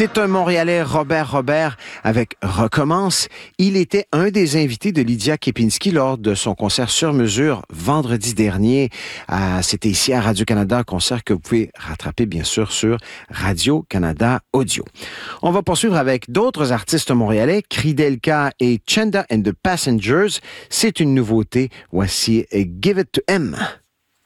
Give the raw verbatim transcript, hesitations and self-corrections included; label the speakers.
Speaker 1: C'est un Montréalais, Robert Robert, avec Recommence. Il était un des invités de Lydia Kepinski lors de son concert sur mesure vendredi dernier. Euh, c'était ici à Radio-Canada, concert que vous pouvez rattraper bien sûr sur Radio-Canada Audio. On va poursuivre avec d'autres artistes montréalais, Kridelka et Chenda and the Passengers. C'est une nouveauté. Voici Give It to Him.